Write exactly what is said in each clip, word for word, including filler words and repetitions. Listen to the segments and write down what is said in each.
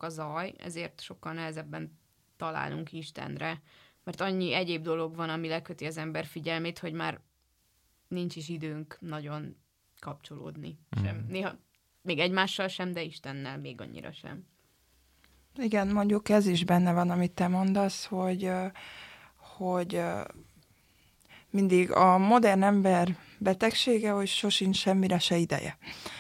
sok a zaj, ezért sokkal nehezebben találunk Istenre, mert annyi egyéb dolog van, ami leköti az ember figyelmét, hogy már nincs is időnk nagyon kapcsolódni. Mm. Sem. Néha még egymással sem, de Istennel még annyira sem. Igen, mondjuk ez is benne van, amit te mondasz, hogy, hogy mindig a modern ember betegsége, hogy sosincs semmire se ideje.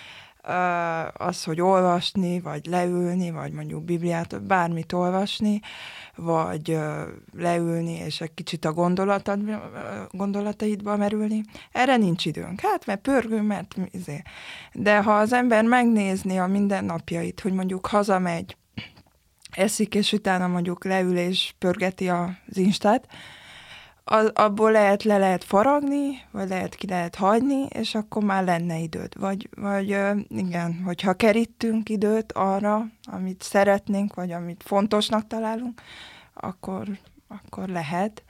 Az, hogy olvasni, vagy leülni, vagy mondjuk Bibliát, bármit olvasni, vagy leülni, és egy kicsit a gondolatad, gondolataidba merülni, erre nincs időnk. Hát, mert pörgünk, mert izé. De ha az ember megnézni a mindennapjait, hogy mondjuk hazamegy, eszik, és utána mondjuk leül és pörgeti az Instát, az, abból lehet, le lehet faragni, vagy lehet ki lehet hagyni, és akkor már lenne időd. Vagy, vagy igen, hogyha kerítünk időt arra, amit szeretnénk, vagy amit fontosnak találunk, akkor, akkor lehet.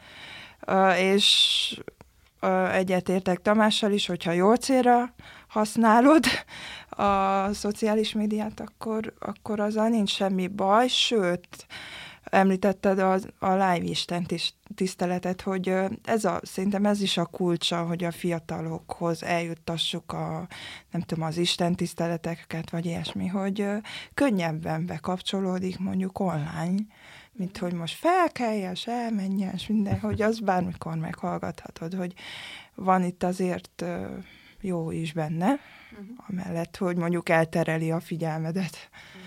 És egyetértek Tamással is, hogyha jó célra használod a szociális médiát, akkor, akkor azzal nincs semmi baj, sőt, említetted a, a live Isten tiszteletet, hogy ez a, szerintem ez is a kulcsa, hogy a fiatalokhoz eljuttassuk a, nem tudom, az Isten tiszteleteket, vagy ilyesmi, hogy könnyebben bekapcsolódik mondjuk online, mint hogy most felkeljes, elmenjen, és minden, hogy az bármikor meghallgathatod, hogy van itt azért jó is benne, uh-huh. amellett, hogy mondjuk eltereli a figyelmedet. Uh-huh.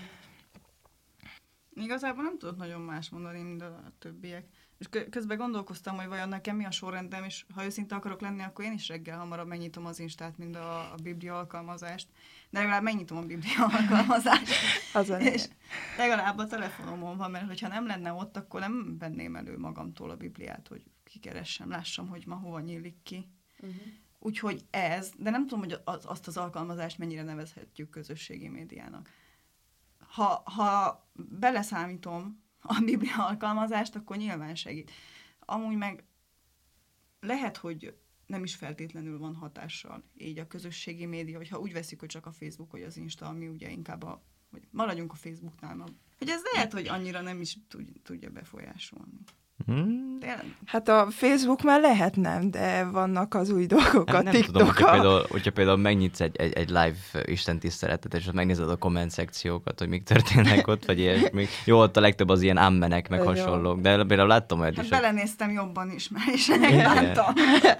Igazából nem tudok nagyon más mondani, mint a többiek. És közben gondolkoztam, hogy vajon nekem mi a sorrendem, és ha őszinte akarok lenni, akkor én is reggel hamarabb megnyitom az Instát, mint a, a Biblia alkalmazást. De legalább megnyitom a Biblia alkalmazást. És legalább a telefonomon van, mert hogyha nem lenne ott, akkor nem venném elő magamtól a Bibliát, hogy kikeressem, lássam, hogy ma hova nyílik ki. Uh-huh. Úgyhogy ez, de nem tudom, hogy az, azt az alkalmazást mennyire nevezhetjük közösségi médiának. Ha, ha beleszámítom a Biblia alkalmazást, akkor nyilván segít. Amúgy meg lehet, hogy nem is feltétlenül van hatással így a közösségi média, hogyha úgy veszik, hogy csak a Facebook vagy az Insta, ami ugye inkább a, hogy maradjunk a Facebooknál. Hogy ez lehet, hogy annyira nem is tudja befolyásolni. Hmm. Hát a Facebook már lehet nem, de vannak az új dolgok, a TikTok-a. Tudom, hogyha például, hogyha például megnyitsz egy, egy, egy live istentiszteletet, és ott megnézed a komment szekciókat, hogy mik történnek ott, vagy ilyesmi. Jó, ott a legtöbb az ilyen ammenek, meg hasonlók, de például láttam olyat hát is. belenéztem jobban is már, és megláttam.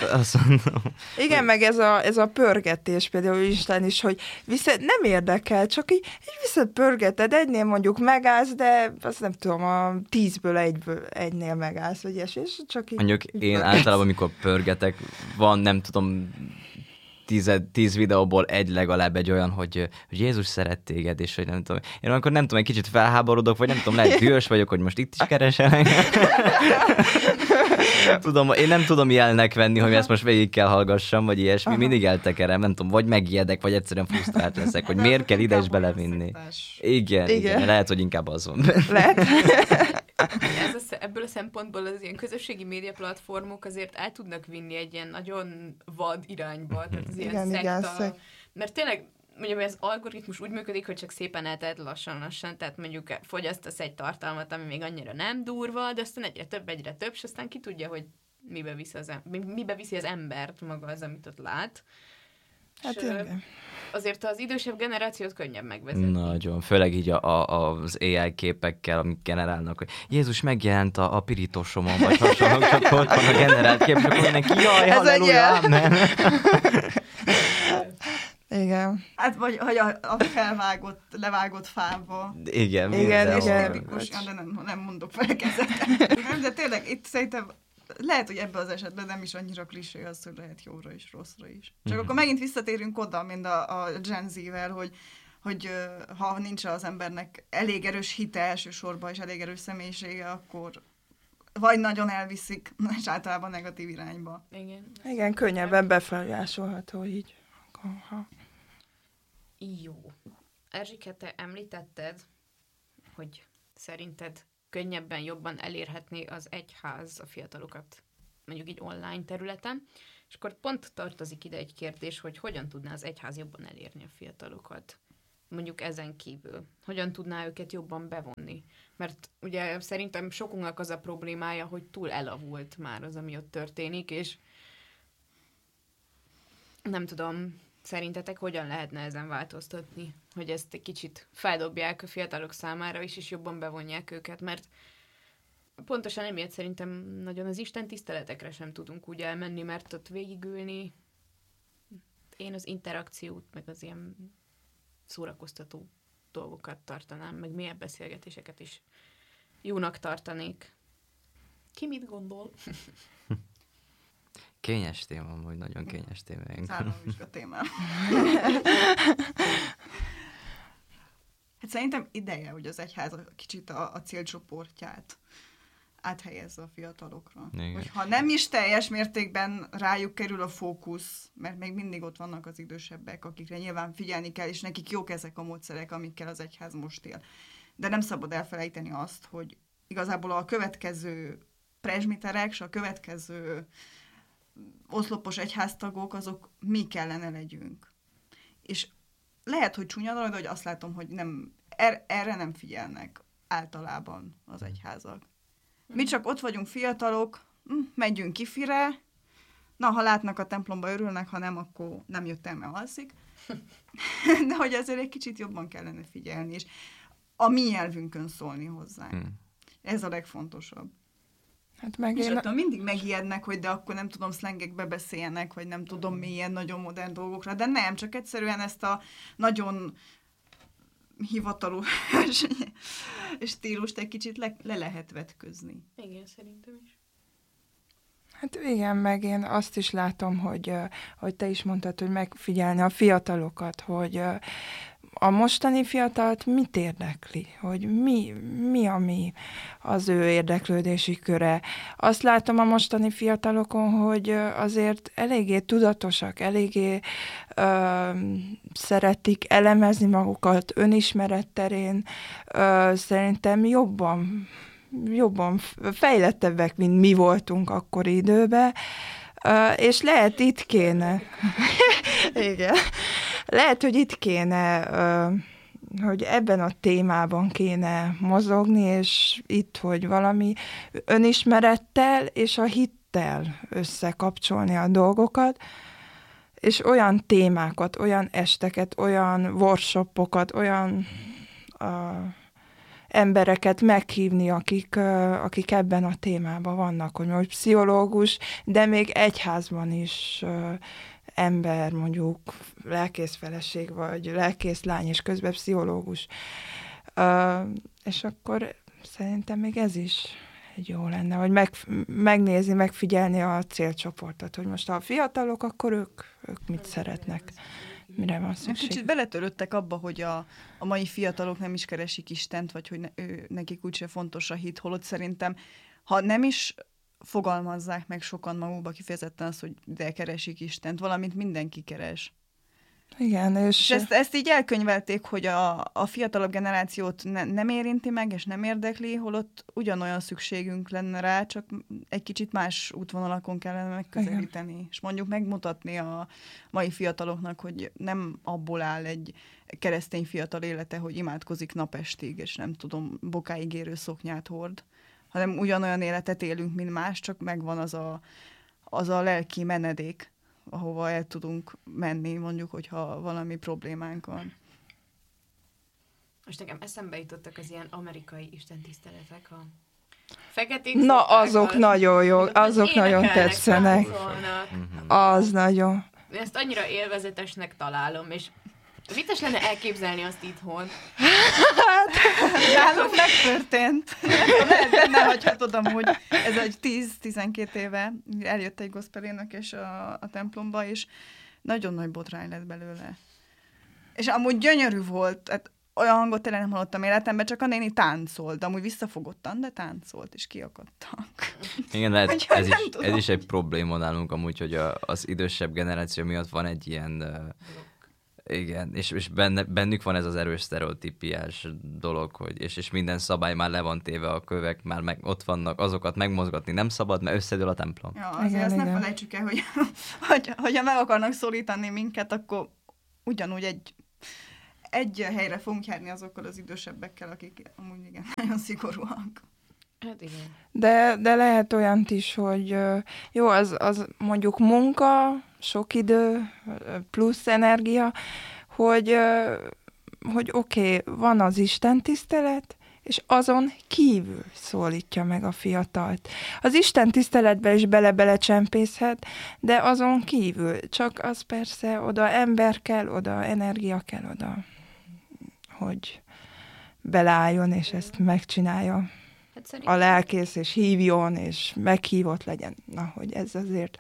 Igen, meg ez a, ez a pörgetés például Isten is, hogy viszont nem érdekel, csak így, így viszont pörgeted, egynél mondjuk megállsz, de azt nem tudom, a tízből egyből, egynél megállsz, vagy ilyesmi, és csak így... Mondjuk így én pörget. Általában, amikor pörgetek, van nem tudom, tíz, tíz videóból egy legalább egy olyan, hogy, hogy Jézus szeret téged, és hogy nem tudom, én akkor nem tudom, egy kicsit felháborodok, vagy nem tudom, lehet dühös vagyok, hogy most itt is kereselek. Tudom, én nem tudom jelnek venni, hogy ezt most végig kell hallgassam, vagy ilyesmi, aha. Mindig eltekerem, nem tudom, vagy megijedek, vagy egyszerűen frusztrált leszek, hogy miért kell ide is belevinni. Igen, igen, igen, lehet, hogy inkább az van. Lehet. Ez a, ebből a szempontból az ilyen közösségi média platformok azért el tudnak vinni egy ilyen nagyon vad irányba, tehát az ilyen igen, szekta, igen, szek... mert tényleg mondjuk az algoritmus úgy működik, hogy csak szépen eltelt lassan-lassan, tehát mondjuk fogyasztasz egy tartalmat, ami még annyira nem durva, de aztán egyre több, egyre több, és aztán ki tudja, hogy mibe viszi az, em- mibe viszi az embert maga az, amit ott lát. Hát igen. Azért az idősebb generációt könnyebb megvezetni. Nagyon, főleg így a, a, az á i képekkel, amik generálnak, hogy Jézus megjelent a, a pirítosomon, vagy hasonlók, csak ott van a generált kép, csak mindenki, jaj, halleluja, amen. Igen. Hát vagy hogy a, a felvágott, levágott fába. Igen, igen, igen. Tipikus, de nem, nem mondok felekezetet. Nem, de tényleg itt szerintem lehet, hogy ebben az esetben nem is annyira klisé az, hogy lehet jóra is, rosszra is. Csak mm-hmm. akkor megint visszatérünk oda, mint a, a Gen Z-vel, hogy, hogy ha nincs az embernek elég erős hite elsősorban, és elég erős személyisége, akkor vagy nagyon elviszik, és általában negatív irányba. Igen. Igen, könnyebben befolyásolható így. Aha. Jó. Erzsike, te említetted, hogy szerinted könnyebben, jobban elérhetné az egyház a fiatalokat, mondjuk így online területen, és akkor pont tartozik ide egy kérdés, hogy hogyan tudná az egyház jobban elérni a fiatalokat. mondjuk ezen kívül? Hogyan tudná őket jobban bevonni? Mert ugye szerintem sokunknak az a problémája, hogy túl elavult már az, ami ott történik, és nem tudom, szerintetek hogyan lehetne ezen változtatni, hogy ezt egy kicsit feldobják a fiatalok számára is, és jobban bevonják őket, mert pontosan emiatt szerintem nagyon az Isten tiszteletekre sem tudunk úgy elmenni, mert ott végigülni, én az interakciót, meg az ilyen szórakoztató dolgokat tartanám, meg mélyebb beszélgetéseket is jónak tartanék. Ki mit gondol? Kényes téma, amúgy nagyon kényes téma. Számomvizsga témám. Hát szerintem ideje, hogy az egyház kicsit a, a célcsoportját áthelyezze a fiatalokra. Igen. Hogyha nem is teljes mértékben rájuk kerül a fókusz, mert még mindig ott vannak az idősebbek, akikre nyilván figyelni kell, és nekik jók ezek a módszerek, amikkel az egyház most él. De nem szabad elfelejteni azt, hogy igazából a következő presbiterek, és a következő oszlopos egyháztagok, azok mi kellene legyünk. És lehet, hogy csúnya dolog, de hogy azt látom, hogy nem, er, erre nem figyelnek általában az egyházak. Mi csak ott vagyunk fiatalok, megyünk kifire, na, ha látnak a templomba, örülnek, ha nem, akkor nem jöttem, mert alszik. De hogy azért egy kicsit jobban kellene figyelni, és a mi nyelvünkön szólni hozzánk. Hmm. Ez a legfontosabb. Hát meg és én... attól mindig megijednek, hogy de akkor nem tudom, szlengekbe beszéljenek, vagy nem tudom, milyen nagyon modern dolgokra, de nem, csak egyszerűen ezt a nagyon hivatalos stílust egy kicsit le, le lehet vetközni. Igen, szerintem is. Hát igen, meg én azt is látom, hogy, hogy te is mondtad, hogy megfigyelni a fiatalokat, hogy a mostani fiatalt mit érdekli, hogy mi, mi ami az ő érdeklődési köre. Azt látom a mostani fiatalokon, hogy azért eléggé tudatosak, eléggé ö, szeretik elemezni magukat önismeret terén, ö, szerintem jobban, jobban fejlettebbek, mint mi voltunk akkori időben, ö, és lehet itt kéne. Igen. Lehet, hogy itt kéne, hogy ebben a témában kéne mozogni, és itt, hogy valami önismerettel és a hittel összekapcsolni a dolgokat, és olyan témákat, olyan esteket, olyan workshopokat, olyan uh, embereket meghívni, akik, uh, akik ebben a témában vannak, hogy most pszichológus, de még egyházban is uh, ember, mondjuk lelkész feleség, vagy lelkész lány, és közben pszichológus. Uh, és akkor szerintem még ez is egy jó lenne, hogy meg, megnézni, megfigyelni a célcsoportot, hogy most ha a fiatalok, akkor ők, ők mit szeretnek, mire van szükség. Kicsit beletörődtek abba, hogy a, a mai fiatalok nem is keresik Istent, vagy hogy ne, ő, nekik úgyse fontos a hit, holott szerintem, ha nem is fogalmazzák meg sokan magukba kifejezetten azt, hogy de keresik Istent, valamint mindenki keres. Igen, és... és ezt, ezt így elkönyvelték, hogy a, a fiatalabb generációt ne, nem érinti meg, és nem érdekli, holott ugyanolyan szükségünk lenne rá, csak egy kicsit más útvonalakon kellene megközelíteni. Igen. És mondjuk megmutatni a mai fiataloknak, hogy nem abból áll egy keresztény fiatal élete, hogy imádkozik napestig, és nem tudom, bokáig érő szoknyát hord, hanem ugyanolyan életet élünk, mint más, csak megvan az a, az a lelki menedék, ahova el tudunk menni, mondjuk, hogyha valami problémánk van. Most nekem eszembe jutottak az ilyen amerikai istentiszteletek, a feketék. Na, azok nagyon jó, azok nagyon tetszenek. Az nagyon. Ezt annyira élvezetesnek találom, és vicces lenne elképzelni azt itthon. Hát, nálunk megtörtént. Lehet benne hagyhatod amúgy. Ez egy tíz-tizenkét éve eljött egy gospelének és a, a templomba, és nagyon nagy botrány lett belőle. És amúgy gyönyörű volt. Hát olyan hangot tényleg nem hallottam életemben, csak a néni táncolt. Amúgy visszafogottan, de táncolt, és kiakadtak. Igen, de ez, ez, is, ez is egy probléma nálunk amúgy, hogy a, az idősebb generáció miatt van egy ilyen... Uh, igen, és, és benne, bennük van ez az erős sztereotípiás dolog, hogy, és, és minden szabály már le van téve, a kövek már meg, ott vannak, azokat megmozgatni nem szabad, mert összedől a templom. Ja, azért igen, azt igen. Ne felejtsük el, hogy, hogy hogyha meg akarnak szólítani minket, akkor ugyanúgy egy, egy helyre fogunk járni azokkal az idősebbekkel, akik amúgy igen, nagyon szigorúak. Hát igen. De, de lehet olyant is, hogy jó, az, az mondjuk munka, sok idő, plusz energia, hogy, hogy oké, okay, van az Isten tisztelet, és azon kívül szólítja meg a fiatalt. Az Isten tiszteletbe is bele-bele csempészhet, de azon kívül. Csak az persze oda ember kell, oda energia kell oda, hogy beleálljon, és ezt megcsinálja. Hát a lelkész, és hívjon, és meghívott legyen. Na, hogy ez azért...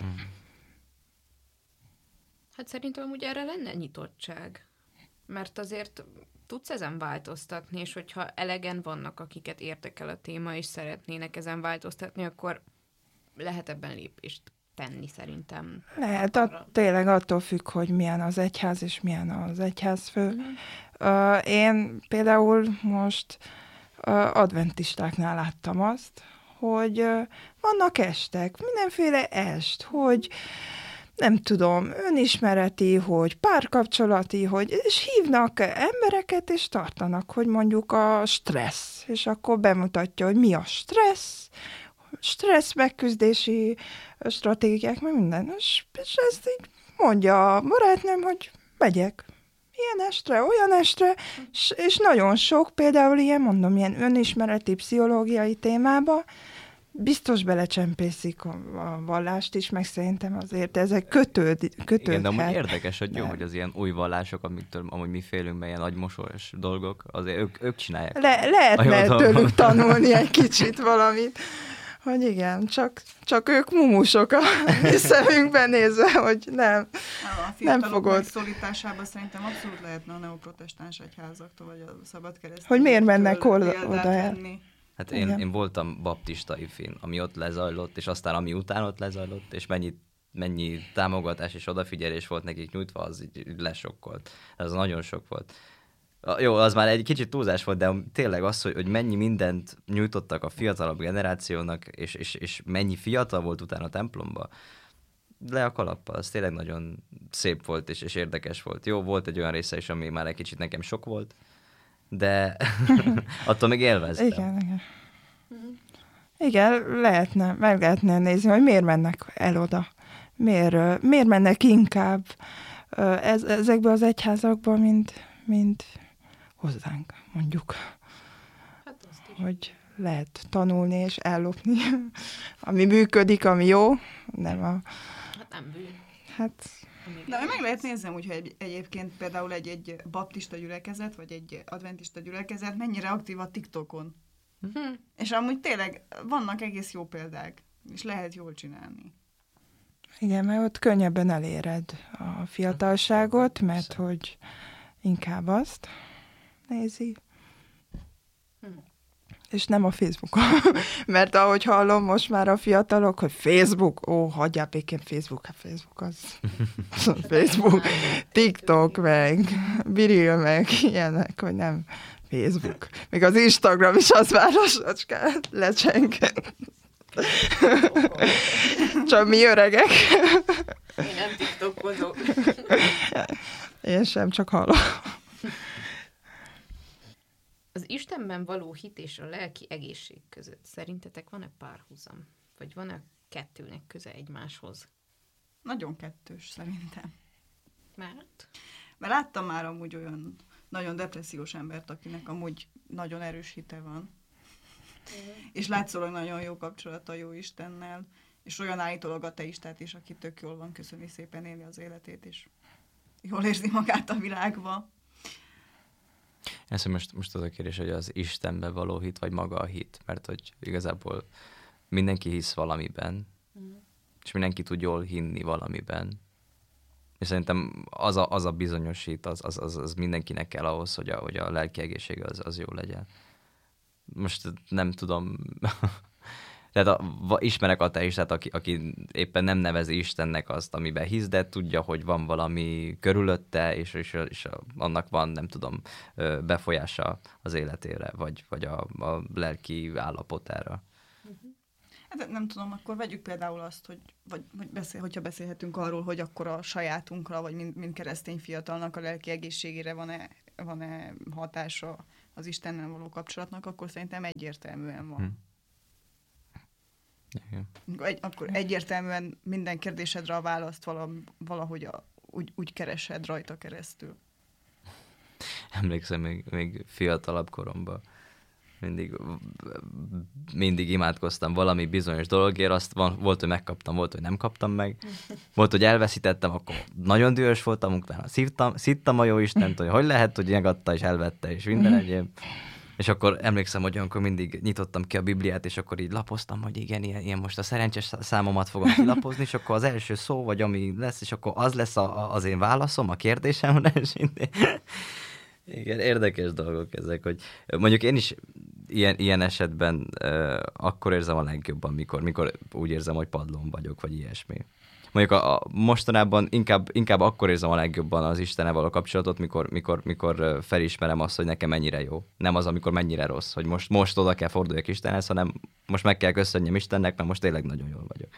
Hát szerintem ugye erre lenne nyitottság. Mert azért tudsz ezen változtatni, és hogyha elegen vannak, akiket érdekel a téma, és szeretnének ezen változtatni, akkor lehet ebben lépést tenni szerintem. Lehet, a, tényleg attól függ, hogy milyen az egyház, és milyen az egyházfő. Mm. Uh, én például most uh, adventistáknál láttam azt, hogy uh, vannak estek, mindenféle est, hogy nem tudom, önismereti, hogy párkapcsolati, hogy, és hívnak embereket, és tartanak, hogy mondjuk a stressz, és akkor bemutatja, hogy mi a stressz, stressz megküzdési stratégiák, meg minden. És, és ezt így mondja a barátnőm, hogy megyek ilyen estre, olyan estre, és, és nagyon sok, például ilyen, mondom, ilyen önismereti, pszichológiai témába, biztos belecsempészik a, a vallást is, meg szerintem azért ezek kötőd, kötődhet. Igen, de amúgy érdekes, hogy jó, hogy az ilyen új vallások, amiktől amúgy mi félünk, mert ilyen agymosós dolgok, azért ők, ők csinálják. Le, lehetne tőlük tanulni egy kicsit valamit, hogy igen, csak, csak ők mumusok a mi szemünkben nézve, hogy nem, a nem fogod. A megszólításában szerintem abszolút lehetne a neoprotestáns egyházaktól, vagy a szabadkeresztény. Hogy miért mennek oda, oda el? Hát én, én voltam baptista ifin, ami ott lezajlott, és aztán ami után ott lezajlott, és mennyi, mennyi támogatás és odafigyelés volt nekik nyújtva, az így lesokkolt. Ez nagyon sok volt. Jó, az már egy kicsit túlzás volt, de tényleg az, hogy, hogy mennyi mindent nyújtottak a fiatalabb generációnak, és, és, és mennyi fiatal volt utána a templomba, le a kalappal, az tényleg nagyon szép volt, és, és érdekes volt. Jó, volt egy olyan része is, ami már egy kicsit nekem sok volt, de attól még élveztem. Igen, igen. Igen, lehetne, meg lehetne nézni, hogy miért mennek el oda. Miért, miért mennek inkább ez, ezekbe az egyházakba, mint, mint hozzánk, mondjuk. Hát azt is. Hogy lehet tanulni és ellopni, ami működik, ami jó, nem a... Hát nem bűn. Hát... De meg lehet nézni, hogyha egy, egyébként például egy, egy baptista gyülekezet, vagy egy adventista gyülekezet mennyire aktív a TikTokon. Hm. És amúgy tényleg vannak egész jó példák, és lehet jól csinálni. Igen, mert ott könnyebben eléred a fiatalságot, mert hogy inkább azt nézi. Hm. És nem a Facebookon. Mert ahogy hallom most már a fiatalok, hogy Facebook, ó, hagyjál békén Facebook, hát Facebook az. Facebook, TikTok meg, Biril meg, ilyenek, hogy nem Facebook. Még az Instagram is az már lassacskán lecseng. Csak mi öregek. Én nem tiktokozok. Én sem, csak hallom. Az Istenben való hit és a lelki egészség között szerintetek van-e párhuzam? Vagy van-e kettőnek köze egymáshoz? Nagyon kettős szerintem. Mert? Mert láttam már amúgy olyan nagyon depressziós embert, akinek amúgy nagyon erős hite van. Mm. És látszólag nagyon jó kapcsolata jó Istennel, és olyan állítólag ateistát is, aki tök jól van, köszöni szépen élni az életét, és jól érzi magát a világba. Ez most, most az a kérdés, hogy az Istenbe való hit, vagy maga a hit, mert hogy igazából mindenki hisz valamiben, mm. és mindenki tud jól hinni valamiben. És szerintem az a, az a bizonyos hit, az, az, az, az mindenkinek kell ahhoz, hogy a, hogy a lelki egészsége az, az jó legyen. Most nem tudom... Tehát a, ismerek ateistát, aki, aki éppen nem nevezi Istennek azt, amiben hisz, de tudja, hogy van valami körülötte, és, és, és annak van, nem tudom, befolyása az életére, vagy, vagy a, a lelki állapotára. Hát nem tudom, akkor vegyük például azt, hogy vagy, vagy beszél, hogyha beszélhetünk arról, hogy akkor a sajátunkra, vagy mind, mind keresztény fiatalnak a lelki egészségére van-e van-e hatása az Istennel való kapcsolatnak, akkor szerintem egyértelműen van. Hm. Igen. Egy, akkor egyértelműen minden kérdésedre a választ valahogy a, úgy, úgy keresed rajta keresztül. Emlékszem, még, még fiatalabb koromban mindig, mindig imádkoztam valami bizonyos dologért, azt van, volt, hogy megkaptam, volt, hogy nem kaptam meg. Volt, hogy elveszítettem, akkor nagyon dühös voltam, utána szívtam, szittam a jó Istent, hogy hogy lehet, hogy megadta és elvette, és minden egyéb. És akkor emlékszem, hogy olyankor mindig nyitottam ki a Bibliát, és akkor így lapoztam, hogy igen, ilyen, ilyen most a szerencsés számomat fogom kilapozni, és akkor az első szó, vagy ami lesz, és akkor az lesz a, az én válaszom a kérdésemre, és igen, érdekes dolgok ezek, hogy mondjuk én is ilyen, ilyen esetben uh, akkor érzem a legjobban, mikor, mikor úgy érzem, hogy padlón vagyok, vagy ilyesmi. Mondjuk a, a mostanában inkább, inkább akkor érzem a legjobban az Istennel való kapcsolatot, mikor, mikor, mikor felismerem azt, hogy nekem mennyire jó. Nem az, amikor mennyire rossz, hogy most, most oda kell forduljak Istenhez, hanem most meg kell köszönjem Istennek, mert most tényleg nagyon jól vagyok.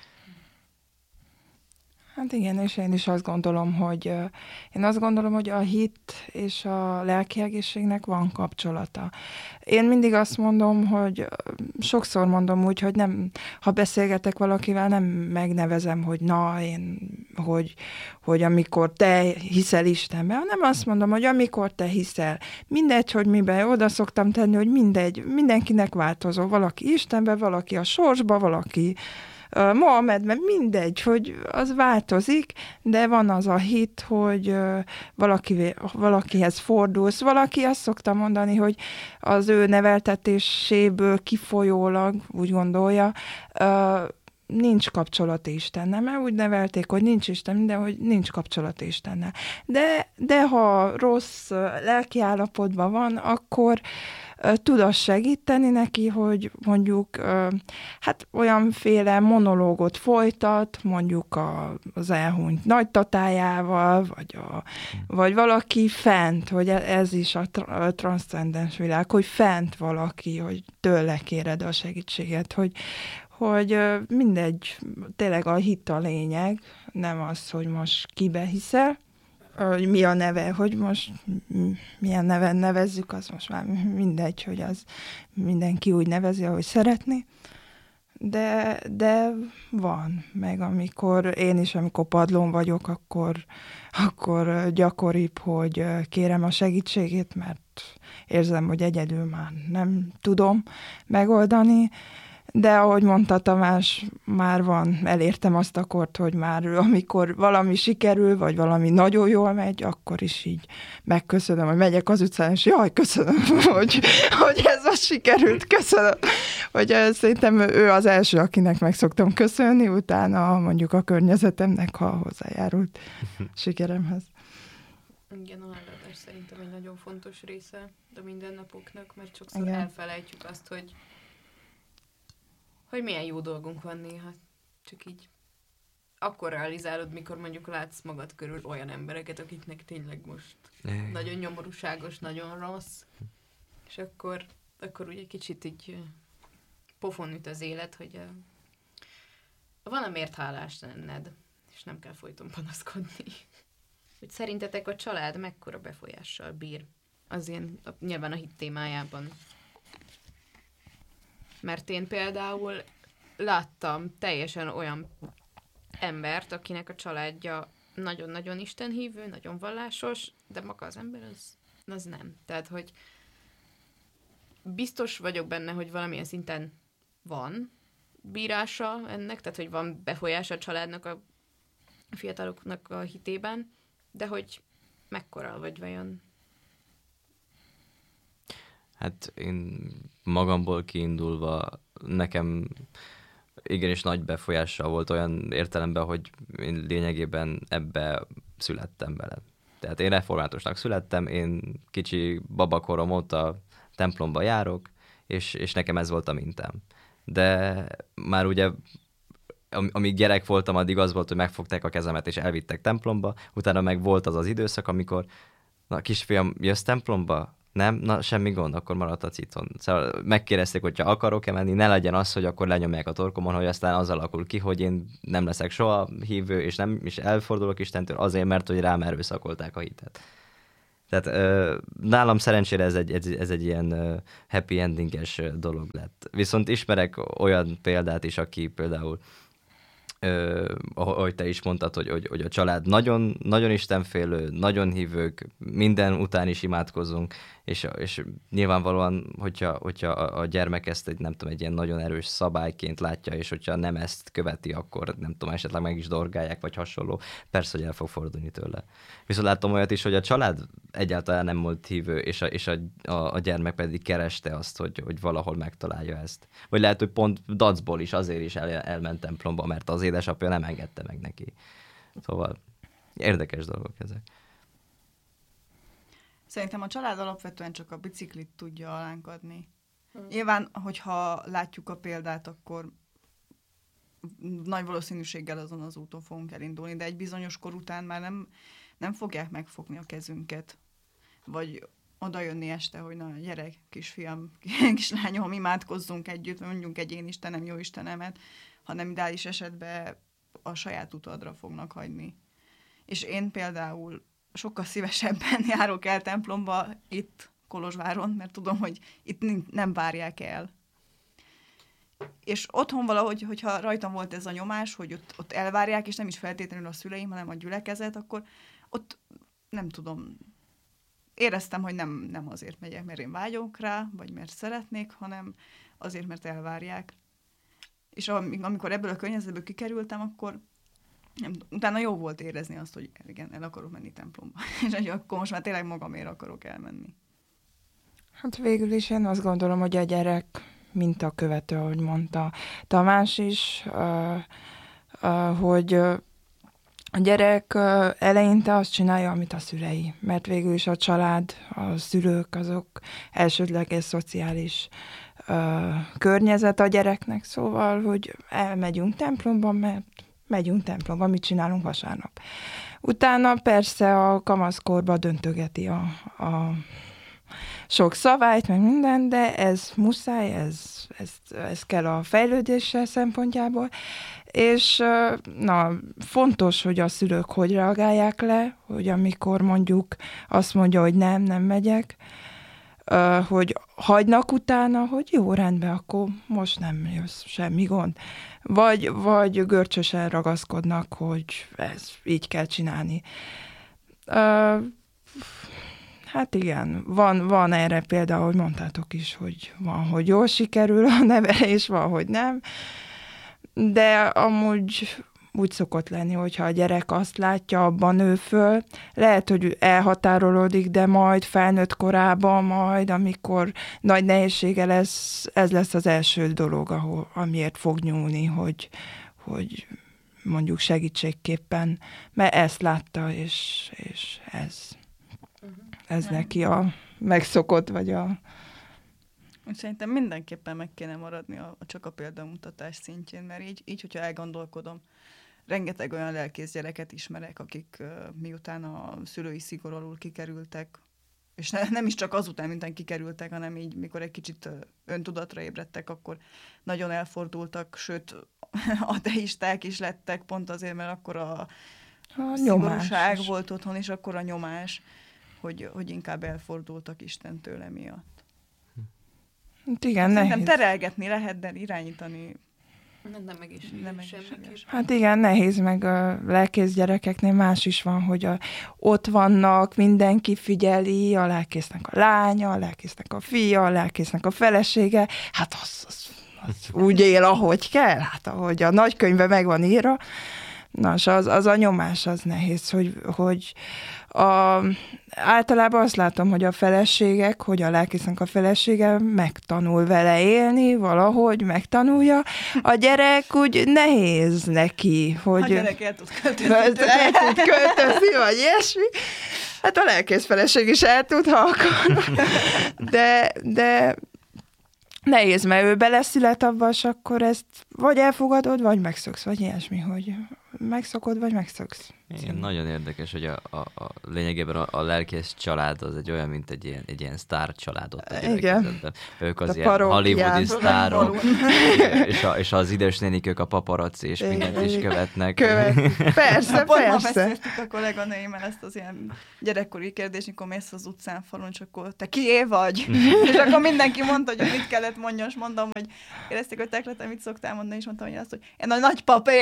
Hát igen, és én is azt gondolom, hogy én azt gondolom, hogy a hit és a lelki egészségnek van kapcsolata. Én mindig azt mondom, hogy sokszor mondom úgy, hogy nem, ha beszélgetek valakivel, nem megnevezem, hogy na, én, hogy, hogy amikor te hiszel Istenbe, hanem azt mondom, hogy amikor te hiszel, mindegy, hogy miben, oda szoktam tenni, hogy mindegy, mindenkinek változó, valaki Istenbe, valaki a sorsba, valaki Uh, Mohamedben mindegy, hogy az változik, de van az a hit, hogy uh, valaki, valakihez fordulsz. Valaki azt szokta mondani, hogy az ő neveltetéséből kifolyólag úgy gondolja, uh, nincs kapcsolat Istennel, mert úgy nevelték, hogy nincs Isten, de hogy nincs kapcsolat Istennel. De, de ha rossz uh, lelkiállapotban van, akkor tud az segíteni neki, hogy mondjuk hát olyanféle monológot folytat, mondjuk a, az elhunyt nagytatájával, vagy, a, vagy valaki fent, hogy ez is a, tra- a transzcendens világ, hogy fent valaki, hogy tőle kéred a segítséget, hogy, hogy mindegy, tényleg a hit a lényeg, nem az, hogy most kibe hiszel, hogy mi a neve, hogy most milyen neven nevezzük, az most már mindegy, hogy az mindenki úgy nevezi, ahogy szeretné. De, de van, meg amikor én is, amikor padlón vagyok, akkor, akkor gyakoribb, hogy kérem a segítségét, mert érzem, hogy egyedül már nem tudom megoldani. De ahogy mondta Tamás, már van, elértem azt a kort, hogy már amikor valami sikerül, vagy valami nagyon jól megy, akkor is így megköszönöm, hogy megyek az utcán, és jaj, köszönöm, hogy, hogy ez a sikerült, köszönöm. Hogy szerintem ő az első, akinek meg szoktam köszönni, utána mondjuk a környezetemnek, ha hozzájárult sikeremhez. Igen, a hálaadás szerintem egy nagyon fontos része a mindennapoknak, mert sokszor Igen. elfelejtjük azt, hogy hogy milyen jó dolgunk van néha. Csak így akkor realizálod, mikor mondjuk látsz magad körül olyan embereket, akiknek tényleg most nagyon nyomorúságos, nagyon rossz, és akkor, akkor úgy egy kicsit így pofon üt az élet, hogy van amért hálás lenned, és nem kell folyton panaszkodni. Hogy szerintetek a család mekkora befolyással bír az ilyen, nyilván a hit témájában? Mert én például láttam teljesen olyan embert, akinek a családja nagyon-nagyon istenhívő, nagyon vallásos, de maga az ember az, az nem. Tehát, hogy biztos vagyok benne, hogy valamilyen szinten van bírása ennek, tehát, hogy van befolyása a családnak, a fiataloknak a hitében, de hogy mekkora vagy vajon? Hát én magamból kiindulva nekem igenis nagy befolyással volt olyan értelemben, hogy én lényegében ebbe születtem bele. Tehát én reformátusnak születtem, én kicsi babakorom óta templomba járok, és, és nekem ez volt a mintám. De már ugye, am, amíg gyerek voltam, addig az volt, hogy megfogták a kezemet, és elvittek templomba, utána meg volt az az időszak, amikor, na kisfiam, jössz templomba? Nem? Na, semmi gond, akkor maradhatsz itthon. Szóval megkérdezték, hogyha akarok-e menni, ne legyen az, hogy akkor lenyomják a torkomon, hogy aztán az alakul ki, hogy én nem leszek soha hívő, és nem is elfordulok Istentől azért, mert hogy rám erőszakolták a hitet. Tehát ö, nálam szerencsére ez egy, ez, ez egy ilyen ö, happy endinges dolog lett. Viszont ismerek olyan példát is, aki például Ö, ahogy te is mondtad, hogy, hogy, hogy a család nagyon, nagyon istenfélő, nagyon hívők, minden után is imádkozunk, és, és nyilvánvalóan, hogyha, hogyha a, a gyermek ezt egy, nem tudom, egy ilyen nagyon erős szabályként látja, és hogyha nem ezt követi, akkor nem tudom, esetleg meg is dorgálják, vagy hasonló, persze, hogy el fog fordulni tőle. Viszont láttam olyat is, hogy a család egyáltalán nem volt hívő, és a, és a, a, a gyermek pedig kereste azt, hogy, hogy valahol megtalálja ezt. Vagy lehet, hogy pont dacból is azért is el, elment templomba, mert az édesapja nem engedte meg neki. Szóval érdekes dolgok ezek. Szerintem a család alapvetően csak a biciklit tudja alánk adni. Hmm. Nyilván, hogyha látjuk a példát, akkor nagy valószínűséggel azon az úton fogunk elindulni, de egy bizonyos kor után már nem, nem fogják megfogni a kezünket. Vagy oda jönni este, hogy na, gyere, kisfiam, kislányom, imádkozzunk együtt, mondjunk egy én Istenem, jó Istenemet, hanem ideális esetben a saját utadra fognak hagyni. És én például sokkal szívesebben járok el templomba itt Kolozsváron, mert tudom, hogy itt nem várják el. És otthon valahogy, hogyha rajtam volt ez a nyomás, hogy ott, ott elvárják, és nem is feltétlenül a szüleim, hanem a gyülekezet, akkor ott nem tudom, éreztem, hogy nem, nem azért megyek, mert én vágyok rá, vagy mert szeretnék, hanem azért, mert elvárják. És amikor ebből a környezetből kikerültem, akkor nem, utána jó volt érezni azt, hogy igen, el akarok menni templomba. És akkor most már tényleg magamért akarok elmenni. Hát végül is én azt gondolom, hogy a gyerek mintakövető, ahogy mondta Tamás is, uh, uh, hogy uh, a gyerek uh, eleinte azt csinálja, amit a szülei. Mert végül is a család, a szülők, azok elsődleges szociális uh, környezet a gyereknek. Szóval, hogy elmegyünk templomba, mert megyünk templomba, mit csinálunk vasárnap. Utána persze a kamaszkorban döntögeti a, a sok szabályt, meg minden, de ez muszáj, ez, ez, ez kell a fejlődése szempontjából, és na, fontos, hogy a szülők hogy reagálják le, hogy amikor mondjuk azt mondja, hogy nem, nem megyek, hogy hagynak utána, hogy jó, rendben, akkor most nem jössz, semmi gond. Vagy, vagy görcsösen ragaszkodnak, hogy ez így kell csinálni. Uh, hát igen, van, van erre példa, ahogy mondtátok is, hogy van, hogy jól sikerül a nevelés, van, hogy nem. De amúgy úgy szokott lenni, hogyha a gyerek azt látja, abban nő föl, lehet, hogy elhatárolódik, de majd felnőtt korában, majd amikor nagy nehézsége lesz, ez lesz az első dolog, ahol, amiért fog nyúlni, hogy, hogy mondjuk segítségképpen, mert ezt látta, és, és ez, ez neki a megszokott, vagy a... Szerintem mindenképpen meg kéne maradni a, csak a példamutatás szintjén, mert így, így, hogyha elgondolkodom, rengeteg olyan lelkész gyereket ismerek, akik uh, miután a szülői szigor alul kikerültek, és ne, nem is csak azután, mintán kikerültek, hanem így, mikor egy kicsit uh, öntudatra ébredtek, akkor nagyon elfordultak, sőt, ateisták is lettek, pont azért, mert akkor a, a szigorúság volt otthon, és akkor a nyomás, hogy, hogy inkább elfordultak Istentől emiatt. Igen, nehéz. Terelgetni lehet, de irányítani nem, nem egészséges. Nem egészséges. Hát igen, nehéz, meg a lelkész gyerekeknél más is van, hogy a, ott vannak, mindenki figyeli, a lelkésznek a lánya, a lelkésznek a fia, a lelkésznek a felesége, hát az, az, az úgy él, ahogy kell, hát ahogy a nagykönyvben meg van írva. Nos, az, az a nyomás az nehéz, hogy, hogy a, általában azt látom, hogy a feleségek, hogy a lelkésznek a felesége megtanul vele élni, valahogy megtanulja. A gyerek úgy nehéz neki, hogy... A gyerek el tud költözni. El tud költözni, vagy ilyesmi. Hát a lelkész feleség is el tud, ha akar. De, de nehéz, mert ő beleszület abba, és akkor ezt vagy elfogadod, vagy megszoksz, vagy ilyesmi, hogy megszokod, vagy megszoksz. Igen, nagyon érdekes, hogy a, a, a lényegében a, a lelkész család az egy olyan, mint egy ilyen, egy ilyen sztár családot a gyülekezetben. Ők az a ilyen hollywoodi sztárok, és, a, és az idős nénik, ők a paparazzi, és igen, mindent is követnek. Követ. Persze, pont persze. ma beszéltük a kolléganőimmel ezt az ilyen gyerekkori kérdést, amikor mész az utcán falon, és akkor te kié vagy? És akkor mindenki mondta, hogy mit kellett mondjon, és mondom, hogy érezték, hogy Teklete, mit szoktál mondani, és mondtam, hogy azt, hogy én a nagypapé.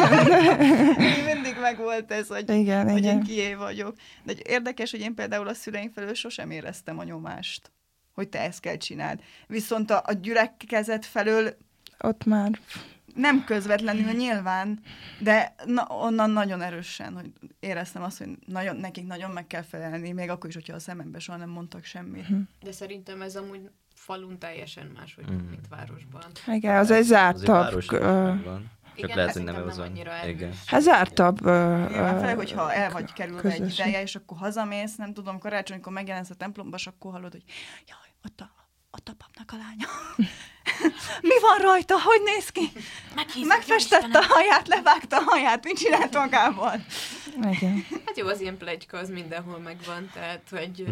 Mindig megvolt ez, hogy, igen, hogy igen. én kié vagyok. De érdekes, hogy én például a szüleim felől sosem éreztem a nyomást, hogy te ezt kell csináld. Viszont a, a gyülekezet felől ott már nem közvetlenül nyilván, de na, onnan nagyon erősen, hogy éreztem azt, hogy nagyon, nekik nagyon meg kell felelni, még akkor is, hogyha a szemembe soha nem mondtak semmit. De szerintem ez amúgy falun teljesen máshogy, mm. mint városban. Igen, az egy zártabb. Csak igen, lehet, hogy nem az annyira erős. Hát zártabb. Igen, főleg, hogyha el vagy kerülve közösség. egy ideje, és akkor hazamész, nem tudom, karácsonykor megjelensz a templomba, és akkor hallod, hogy jaj, ott a, ott a papnak a lánya. Mi van rajta? Hogy néz ki? Megfestette a haját, levágta a haját, mit csinált magával? Igen. Hát jó, az ilyen pletyka, az mindenhol megvan, tehát, hogy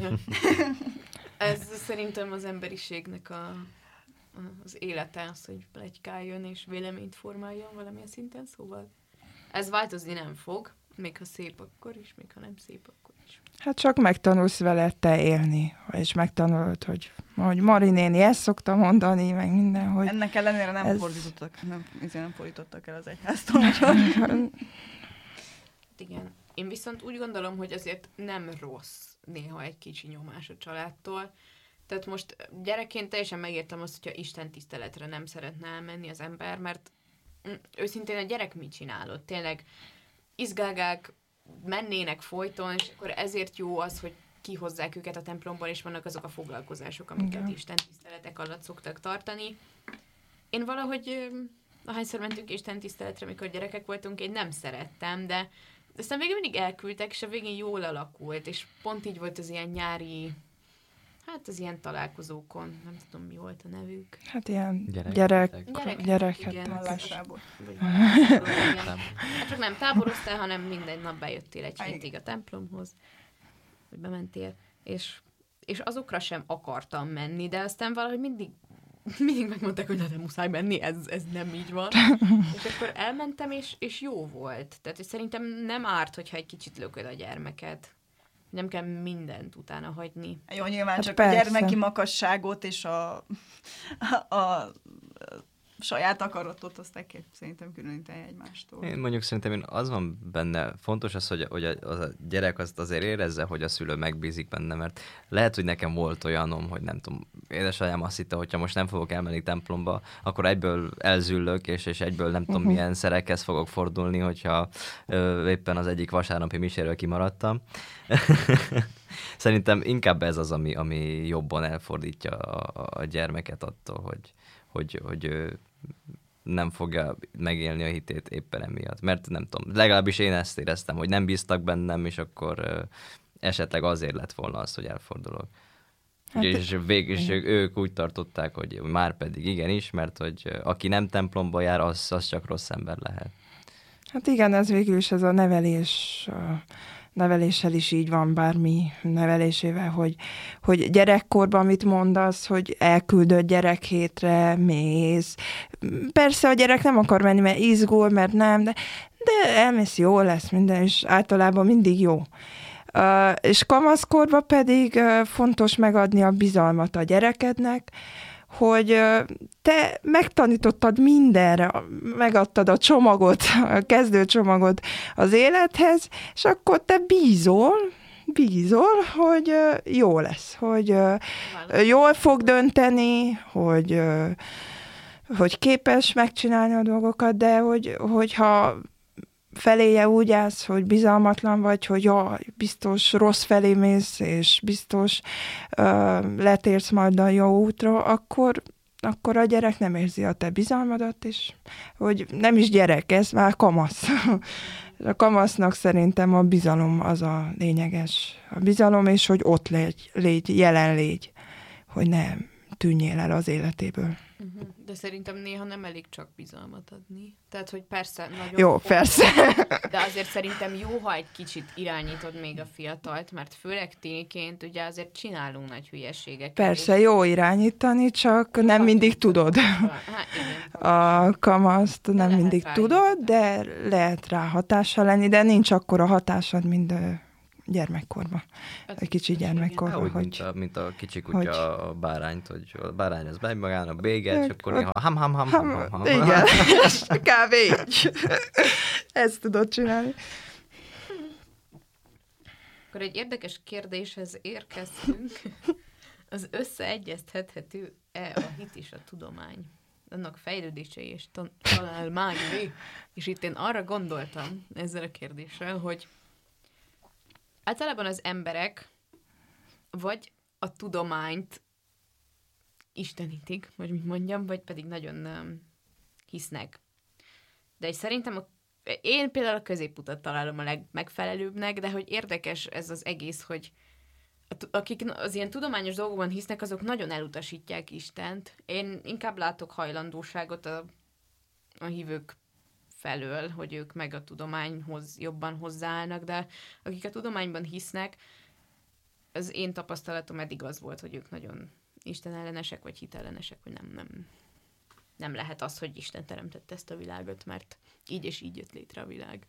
ez szerintem az emberiségnek a az élete az, hogy pletykáljon és véleményt formáljon valamilyen szinten, szóval ez változni nem fog, még ha szép akkor is, még ha nem szép akkor is. Hát csak megtanulsz vele te élni, és megtanulod, hogy, hogy Mari néni ezt szokta mondani, meg minden, hogy... Ennek ellenére nem, ez... fordítottak, nem, nem fordítottak el az egyháztól, úgyhogy... Igen. Én viszont úgy gondolom, hogy azért nem rossz néha egy kicsi nyomás a családtól. Tehát most gyerekként teljesen megértem azt, hogyha Isten tiszteletre nem szeretne elmenni az ember, mert őszintén a gyerek mit csinálod? Tényleg izgágák mennének folyton, és akkor ezért jó az, hogy kihozzák őket a templomból, és vannak azok a foglalkozások, amiket igen. Isten tiszteletek alatt szoktak tartani. Én valahogy, ahányszor mentünk Isten tiszteletre, amikor gyerekek voltunk, én nem szerettem, de aztán végül mindig elküldtek, és a végén jól alakult, és pont így volt az ilyen nyári, hát az ilyen találkozókon, nem tudom, mi volt a nevük. Hát ilyen gyerek, gyerek, gyerek gyereket. igen, vallásából. Hát csak nem táboroztál, hanem minden nap bejöttél egy hétig a templomhoz, hogy bementél, és, és azokra sem akartam menni, de aztán valahogy mindig mindig megmondták, hogy nem muszáj menni, ez, ez nem így van. És akkor elmentem, és, és jó volt. Tehát hogy szerintem nem árt, hogyha egy kicsit lököd a gyermeket. Nem kell mindent utána hagyni. Jó, nyilván hát csak persze. a gyermeki makasságot és a, a, a saját akaratot, azt el kell szerintem különíteni egymástól. Én mondjuk szerintem én az van benne, fontos az, hogy, hogy a, az a gyerek azt azért érezze, hogy a szülő megbízik benne, mert lehet, hogy nekem volt olyanom, hogy nem tudom, édesanyám azt hitte, hogyha most nem fogok elmenni templomba, akkor egyből elzüllök, és, és egyből nem tudom, uh-huh. milyen szerekhez fogok fordulni, hogyha ö, éppen az egyik vasárnapi miséről kimaradtam. Szerintem inkább ez az, ami, ami jobban elfordítja a, a gyermeket attól, hogy, hogy, hogy nem fogja megélni a hitét éppen emiatt. Mert nem tudom, legalábbis én ezt éreztem, hogy nem bíztak bennem, és akkor esetleg azért lett volna az, hogy elfordulok. Hát és végül is ők úgy tartották, hogy már pedig igenis, mert hogy aki nem templomba jár, az, az csak rossz ember lehet. Hát igen, ez végül is ez a nevelés... neveléssel is így van, bármi nevelésével, hogy, hogy gyerekkorban mit mondasz, hogy elküldött gyerek hétre, mész. Persze a gyerek nem akar menni, mert izgul, mert nem, de, de elmész, jó lesz minden, és általában mindig jó. Uh, és kamaszkorban pedig uh, fontos megadni a bizalmat a gyerekednek, hogy uh, te megtanítottad mindenre, megadtad a csomagot, a kezdőcsomagot az élethez, és akkor te bízol, bízol, hogy uh, jó lesz, hogy uh, jól fog dönteni, hogy, uh, hogy képes megcsinálni a dolgokat, de hogy, hogyha feléje úgy állsz, hogy bizalmatlan vagy, hogy ja, biztos rossz felé mész, és biztos uh, letérsz majd a jó útra, akkor, akkor a gyerek nem érzi a te bizalmadat, és hogy nem is gyerek, ez már kamasz. A kamasznak szerintem a bizalom az a lényeges. A bizalom, és hogy ott légy, légy jelen légy, hogy ne tűnjél el az életéből. Uh-huh. De szerintem néha nem elég csak bizalmat adni. Tehát, hogy persze nagyon... Jó, fontos, persze. De azért szerintem jó, ha egy kicsit irányítod még a fiatalt, mert főleg tiniként ugye azért csinálunk nagy hülyeségeket. Persze, jó irányítani, csak nem mindig tudod. Hát, igen. A kamaszt nem lehet mindig rá tudod, de lehet rá hatással lenni, de nincs akkora hatásod, mint gyermekkorban. Egy kicsi gyermekkorban. Hogy, hogy, mint, a, mint a kicsi kutya hogy, a bárányt, hogy a bárány az megy magának béget, és akkor néha ham, ham, ham, ham, ham, ham. Igen, kb. Így. Ezt tudod csinálni. Akkor egy érdekes kérdéshez érkeztünk. Az összeegyeztethető-e a hit és a tudomány? Annak fejlődései és tan- találmányai. És itt én arra gondoltam ezzel a kérdéssel, hogy általában az emberek vagy a tudományt istenítik, vagy mit mondjam, vagy pedig nagyon um, hisznek. De szerintem a, én például a középutat találom a legmegfelelőbbnek, de hogy érdekes ez az egész, hogy a, akik az ilyen tudományos dolgokban hisznek, azok nagyon elutasítják Istent. Én inkább látok hajlandóságot a, a hívők felől, hogy ők meg a tudományhoz jobban hozzáállnak, de akik a tudományban hisznek, az én tapasztalatom eddig az volt, hogy ők nagyon istenellenesek, vagy hitellenesek, hogy nem, nem, nem lehet az, hogy Isten teremtette ezt a világot, mert így és így jött létre a világ.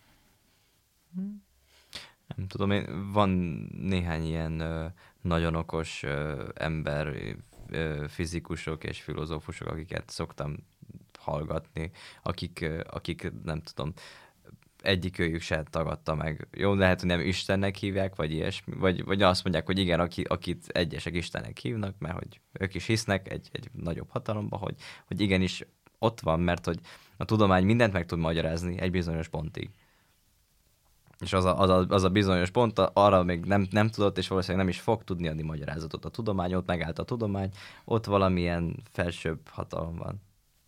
Nem tudom, én, van néhány ilyen ö, nagyon okos ö, ember, ö, fizikusok és filozófusok, akiket szoktam hallgatni, akik, ö, akik nem tudom, egyikőjük se tagadta meg. Jó, lehet, hogy nem Istennek hívják, vagy ilyesmi, vagy, vagy azt mondják, hogy igen, aki, akit egyesek Istennek hívnak, mert hogy ők is hisznek egy, egy nagyobb hatalomba, hogy, hogy igenis ott van, mert hogy a tudomány mindent meg tud magyarázni egy bizonyos pontig. És az a, az a, az a bizonyos pont, arra még nem, nem tudott, és valószínűleg nem is fog tudni adni magyarázatot a tudomány, ott megállt a tudomány, ott valamilyen felsőbb hatalom van.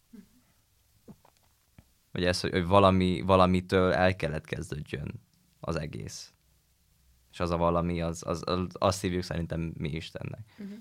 Vagy ez, hogy, hogy valami, valamitől el kellett kezdődjön az egész. És az a valami, az, az, az, azt hívjuk szerintem mi Istennek. Uh-huh.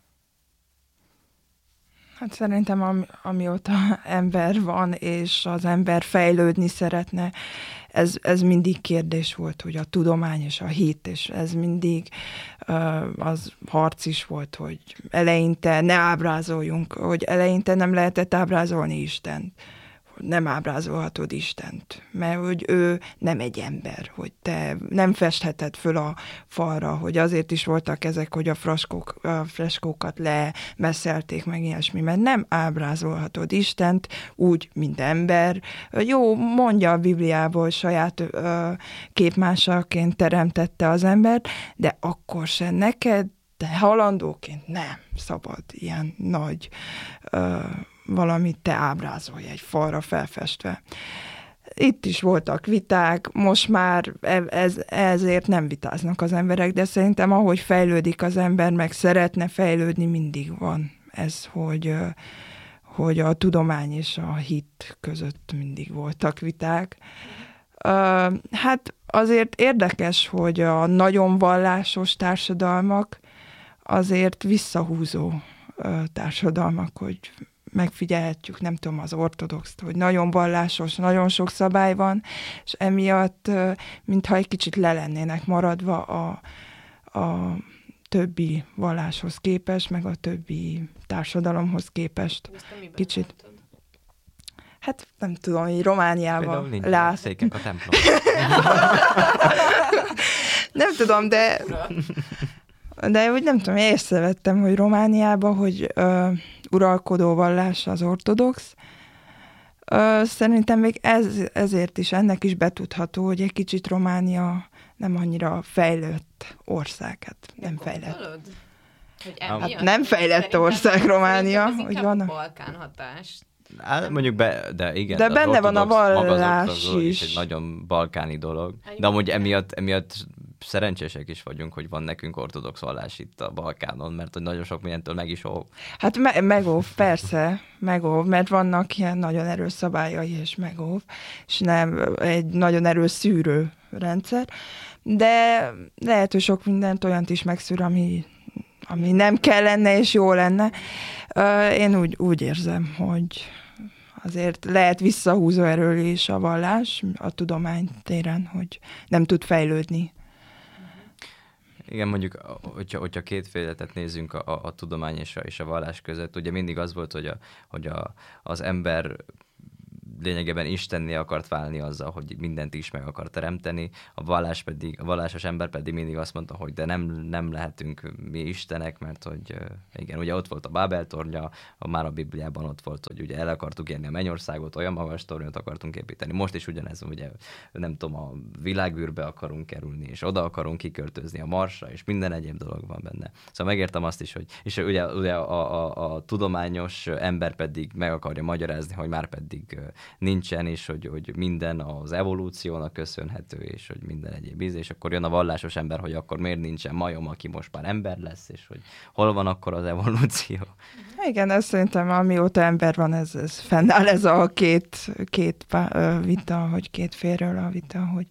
Hát szerintem ami, amióta ember van, és az ember fejlődni szeretne, ez, ez mindig kérdés volt, hogy a tudomány és a hit, és ez mindig uh, az harc is volt, hogy eleinte ne ábrázoljunk, hogy eleinte nem lehetett ábrázolni Istent. Nem ábrázolhatod Istent, mert hogy ő nem egy ember, hogy te nem festheted föl a falra, hogy azért is voltak ezek, hogy a, freskók, a freskókat lemeszelték, meg ilyesmi, mert nem ábrázolhatod Istent úgy, mint ember. Jó, mondja a Bibliából, saját ö, képmásaként teremtette az embert, de akkor se neked, de halandóként nem szabad ilyen nagy ö, valamit te ábrázolj egy falra felfestve. Itt is voltak viták, most már ez, ezért nem vitáznak az emberek, de szerintem ahogy fejlődik az ember, meg szeretne fejlődni, mindig van ez, hogy, hogy a tudomány és a hit között mindig voltak viták. Hát azért érdekes, hogy a nagyon vallásos társadalmak azért visszahúzó társadalmak, hogy megfigyelhetjük, nem tudom, az ortodoxt, hogy nagyon vallásos, nagyon sok szabály van, és emiatt, mintha egy kicsit le lennének maradva a, a többi valláshoz képest, meg a többi társadalomhoz képest. Kicsit. Hát nem tudom, így Romániában lát... székek a templom. Nem tudom, de... De úgy nem tudom, észrevettem, hogy Romániában, hogy ö, uralkodó vallás az ortodox. Ö, szerintem még ez, ezért is, ennek is betudható, hogy egy kicsit Románia nem annyira fejlett ország. Hát nem fejlett. Hát nem fejlett ország Románia. Ez hogy van a Balkán hatás. Hát mondjuk be, de igen. De benne van a vallás is. is. Egy nagyon balkáni dolog. De amúgy emiatt, emiatt szerencsések is vagyunk, hogy van nekünk ortodox vallás itt a Balkánon, mert hogy nagyon sok mindentől meg is óv. Hát me- megóv, persze, megóv, mert vannak ilyen nagyon erős szabályai, és megóv, és nem egy nagyon erős szűrő rendszer, de lehet, hogy sok mindent olyant is megszűr, ami ami nem kell lenne, és jó lenne. Én úgy, úgy érzem, hogy azért lehet visszahúzó erről is a vallás a tudomány téren, hogy nem tud fejlődni. Igen, mondjuk, hogyha, hogyha kétféletet nézzünk a, a, a tudomány és a, és a vallás között, ugye mindig az volt, hogy, a, hogy a, az ember lényegében istenné akart válni azzal, hogy mindent is meg akar teremteni, a vallás pedig, a vallásos ember pedig mindig azt mondta, hogy de nem, nem lehetünk mi istenek, mert hogy igen, ugye ott volt a Bábel tornya, a, már a Bibliában ott volt, hogy ugye el akartuk érni a mennyországot, olyan magas tornyot akartunk építeni. Most is ugyanez, ugye nem tudom, a világűrbe akarunk kerülni, és oda akarunk kiköltözni a Marsra, és minden egyéb dolog van benne. Szóval megértem azt is, hogy és ugye, ugye a, a, a tudományos ember pedig meg akarja magyarázni, hogy már pedig nincsen, és hogy, hogy minden az evolúciónak köszönhető, és hogy minden egyéb íz, és akkor jön a vallásos ember, hogy akkor miért nincsen majom, aki most már ember lesz, és hogy hol van akkor az evolúció. Igen, ez szerintem amióta ember van, ez, ez fennáll ez a két, két vita, hogy két félről a vita, hogy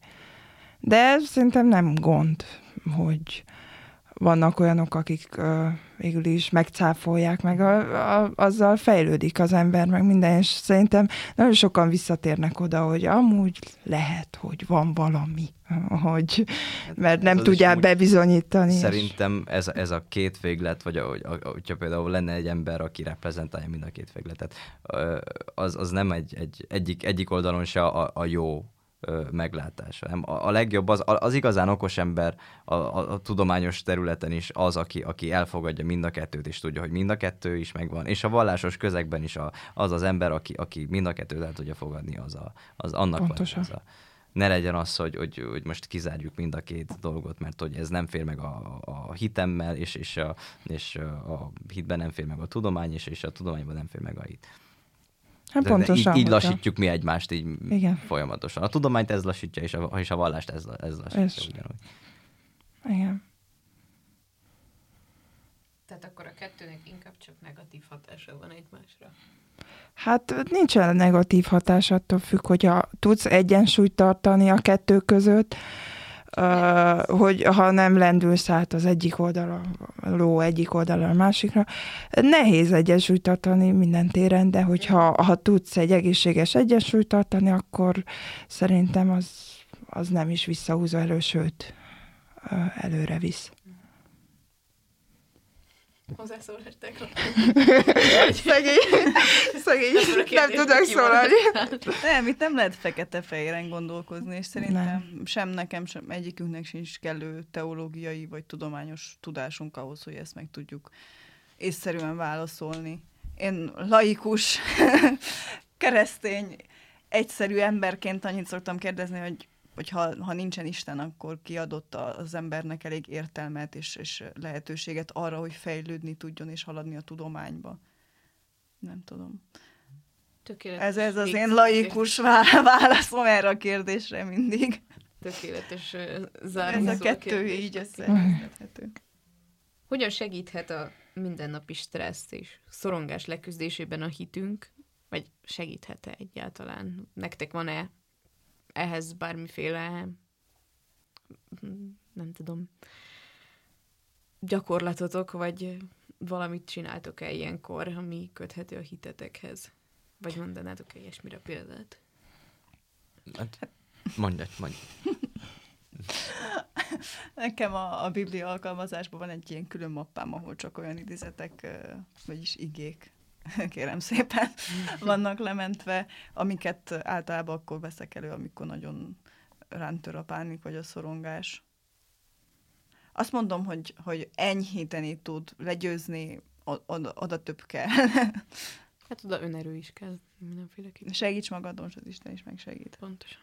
de szerintem nem gond, hogy vannak olyanok, akik uh, végül is megcáfolják, meg a, a, azzal fejlődik az ember, meg minden, és szerintem nagyon sokan visszatérnek oda, hogy amúgy lehet, hogy van valami, hogy, mert nem tudják bebizonyítani. Szerintem ez, ez a két véglet, vagy ahogy, hogyha például lenne egy ember, aki reprezentálja mind a két végletet, az, az nem egy, egy, egyik, egyik oldalon se a, a jó meglátása. A, a legjobb az, az igazán okos ember a, a, a tudományos területen is az, aki, aki elfogadja mind a kettőt, és tudja, hogy mind a kettő is megvan. És a vallásos közegben is a, az az ember, aki, aki mind a kettőt el tudja fogadni, az, a, az annak van. Az a, ne legyen az, hogy, hogy, hogy most kizárjuk mind a két dolgot, mert hogy ez nem fér meg a, a hitemmel, és, és, a, és a hitben nem fér meg a tudomány, és, és a tudományban nem fér meg a hit. Hát de, pontosan, de így, így lassítjuk mi egymást így igen. folyamatosan. A tudományt ez lassítja, és a, és a vallást ez, ez lassítja ez... ugyanúgy. Igen. Tehát akkor a kettőnek inkább csak negatív hatása van egymásra. Hát nincsen negatív hatás, attól függ, hogyha tudsz egyensúlyt tartani a kettő között, Uh, hogy ha nem lendülsz át az egyik oldalra, a ló egyik oldalra a másikra, nehéz egyensúlyt tartani minden téren, de hogyha ha tudsz egy egészséges egyensúlyt tartani, akkor szerintem az, az nem is visszahúzza elő, sőt, uh, előre visz. Hozzászólás tegnap. Szegény, szegény, nem tudok szólani. Nem, itt nem lehet fekete-fehéren gondolkozni, és szerintem nem. sem nekem, sem egyikünknek sincs kellő teológiai vagy tudományos tudásunk ahhoz, hogy ezt meg tudjuk észszerűen válaszolni. Én laikus, keresztény, egyszerű emberként annyit szoktam kérdezni, hogy hogy ha, ha nincsen Isten, akkor kiadott az embernek elég értelmet és, és lehetőséget arra, hogy fejlődni tudjon és haladni a tudományba. Nem tudom. Tökéletes. Ez, ez az én laikus válaszom erre a kérdésre mindig. Tökéletes záró. Ez a kettő így összeegyeztethető. Hogyan segíthet a mindennapi stressz és szorongás leküzdésében a hitünk? Vagy segíthet-e egyáltalán? Nektek van-e ehhez bármiféle, nem tudom, gyakorlatotok, vagy valamit csináltok-e ilyenkor, ami köthető a hitetekhez? Vagy mondanátok-e ilyesmire példát? Hát, mondj, mondj. Nekem a, a Biblia alkalmazásban van egy ilyen külön mappám, ahol csak olyan idézetek, vagyis igék, kérem szépen, vannak lementve, amiket általában akkor veszek elő, amikor nagyon rám tör a pánik vagy a szorongás. Azt mondom, hogy, hogy enyhíteni tud, legyőzni, oda, oda több kell. Hát oda önerő is kell, mindenféleképpen. Segíts magadon, és az Isten is megsegít. Pontosan.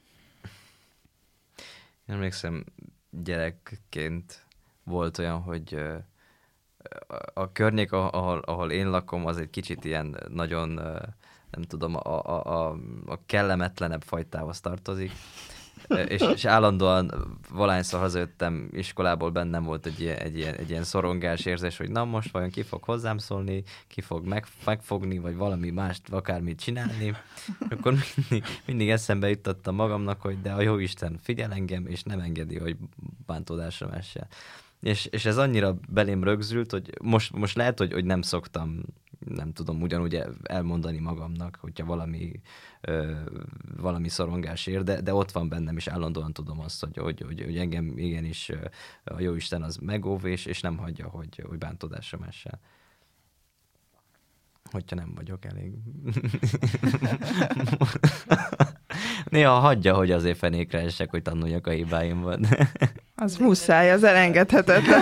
Én emlékszem, gyerekként volt olyan, hogy a környék, ahol, ahol én lakom, az egy kicsit ilyen nagyon, nem tudom, a, a, a, a kellemetlenebb fajtához tartozik. És, és állandóan valahányszor hazajöttem iskolából, bennem volt egy ilyen, egy, ilyen, egy ilyen szorongás érzés, hogy na most vajon ki fog hozzám szólni, ki fog meg, megfogni, vagy valami mást, akármit csinálni. Akkor mindig, mindig eszembe juttattam magamnak, hogy de a Jóisten figyel engem, és nem engedi, hogy bántódásra messe. és, és ez annyira belém rögzült, hogy most, most lehet, hogy, hogy nem szoktam, nem tudom ugyanúgy elmondani magamnak, hogyha valami, ö, valami szorongás ér, de, de ott van bennem, és állandóan tudom azt, hogy, hogy, hogy, hogy engem igenis a Jóisten az megóv, és, és nem hagyja, hogy, hogy bántódásra messel. Hogyha nem vagyok elég. Néha hagyja, hogy azért fenékre essek, hogy tanuljak a hibáimban. Az muszáj, az elengedhetetlen.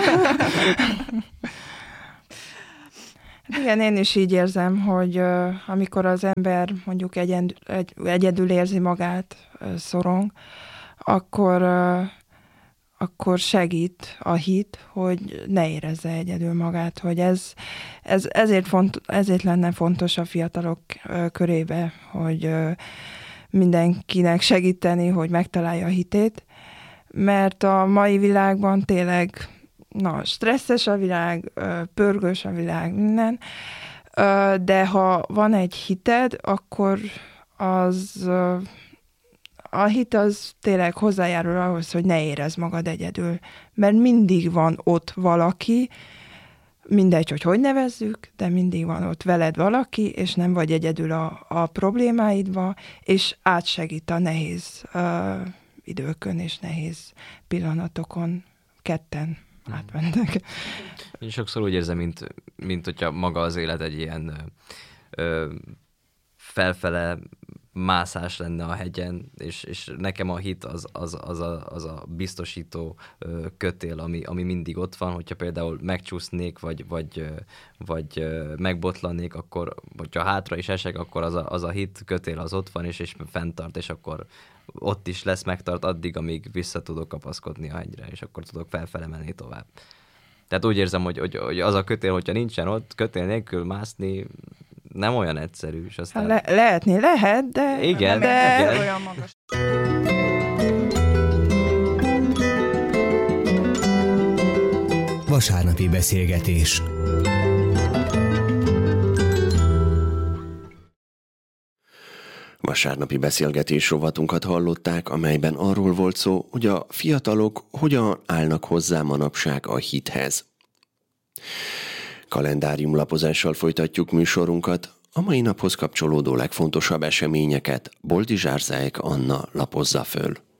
Igen, én is így érzem, hogy uh, amikor az ember mondjuk egyed, egy, egyedül érzi magát, uh, szorong, akkor, uh, akkor segít a hit, hogy ne érezze egyedül magát, hogy ez, ez ezért, font, ezért lenne fontos a fiatalok uh, körébe, hogy uh, mindenkinek segíteni, hogy megtalálja a hitét, mert a mai világban tényleg na, stresszes a világ, pörgős a világ, minden, de ha van egy hited, akkor az, a hit az tényleg hozzájárul ahhoz, hogy ne érezd magad egyedül, mert mindig van ott valaki, mindegy, hogy hogy nevezzük, de mindig van ott veled valaki, és nem vagy egyedül a, a problémáidba, és átsegít a nehéz uh, időkön és nehéz pillanatokon ketten átmentek. Én sokszor úgy érzem, mint, mint hogyha maga az élet egy ilyen ö, felfele mászás lenne a hegyen, és, és nekem a hit az, az, az, a, az a biztosító ö, kötél, ami, ami mindig ott van, hogyha például megcsúsznék, vagy, vagy, vagy ö, megbotlanék, akkor, hogyha hátra is esek, akkor az a, az a hit kötél az ott van, és, és fenntart, és akkor ott is lesz, megtart addig, amíg vissza tudok kapaszkodni a hegyre, és akkor tudok felfele menni tovább. Tehát úgy érzem, hogy, hogy, hogy az a kötél, hogyha nincsen ott, kötél nélkül mászni nem olyan egyszerű. És aztán... Le- lehetni lehet, de... Igen, de... igen. Olyan magas. Vasárnapi beszélgetés. Vasárnapi beszélgetés rovatunkat hallották, amelyben arról volt szó, hogy a fiatalok hogyan állnak hozzá manapság a hithez. Kalendáriumlapozással folytatjuk műsorunkat, a mai naphoz kapcsolódó legfontosabb eseményeket Boldizsár Zajk Anna lapozza föl.